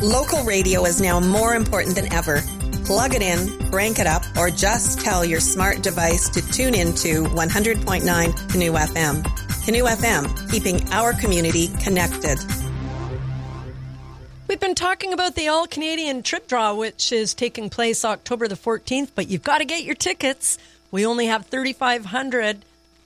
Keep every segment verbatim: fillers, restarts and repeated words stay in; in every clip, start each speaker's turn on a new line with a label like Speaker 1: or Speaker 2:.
Speaker 1: Local radio is now more important than ever. Plug it in, crank it up, or just tell your smart device to tune into one hundred point nine Canoe F M. Canoe F M, keeping our community connected.
Speaker 2: We've been talking about the All-Canadian Trip Draw, which is taking place October the fourteenth, but you've got to get your tickets. We only have thirty-five hundred,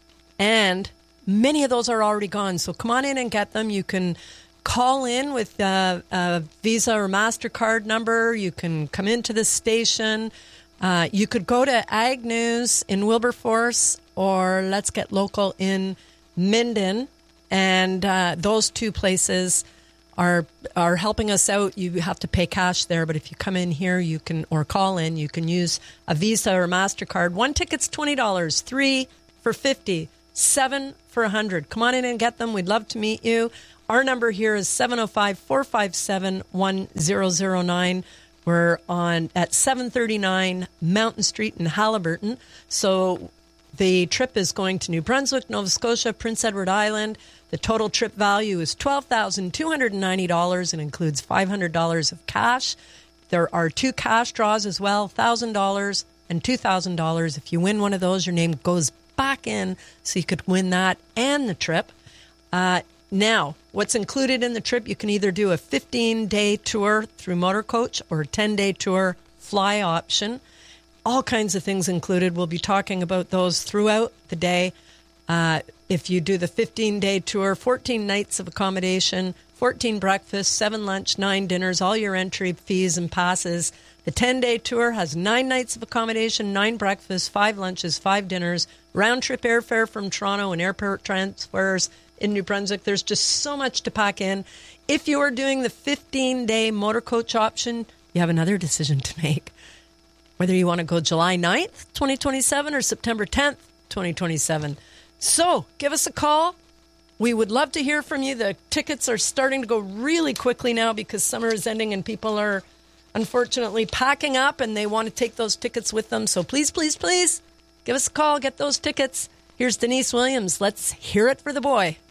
Speaker 2: and many of those are already gone. So come on in and get them. You can call in with a, a Visa or MasterCard number. You can come into the station. Uh, you could go to Ag News in Wilberforce or Let's Get Local in Minden. And uh, those two places are are helping us out. You have to pay cash there, but if you come in here, you can, or call in, you can use a Visa or MasterCard. One ticket's twenty dollars, three for fifty, seven for one hundred. Come on in and get them. We'd love to meet you. Our number here is seven oh five, four five seven, one zero zero nine. We're on at seven thirty-nine Mountain Street in Haliburton. So the trip is going to New Brunswick, Nova Scotia, Prince Edward Island. The total trip value is twelve thousand two hundred ninety dollars and includes five hundred dollars of cash. There are two cash draws as well, one thousand dollars and two thousand dollars. If you win one of those, your name goes back in, so you could win that and the trip. Uh, now, what's included in the trip, you can either do a fifteen-day tour through Motor Coach or a ten-day tour fly option. All kinds of things included. We'll be talking about those throughout the day. Uh, if you do the fifteen-day tour, fourteen nights of accommodation, fourteen breakfasts, seven lunch, nine dinners, all your entry fees and passes. The ten-day tour has nine nights of accommodation, nine breakfasts, five lunches, five dinners, round-trip airfare from Toronto and airport transfers in New Brunswick. There's just so much to pack in. If you are doing the fifteen-day motor coach option, you have another decision to make. Whether you want to go July ninth, twenty twenty-seven or September tenth, twenty twenty-seven. So give us a call. We would love to hear from you. The tickets are starting to go really quickly now because summer is ending and people are unfortunately packing up and they want to take those tickets with them. So please, please, please give us a call. Get those tickets. Here's Denise Williams. Let's hear it for the boy.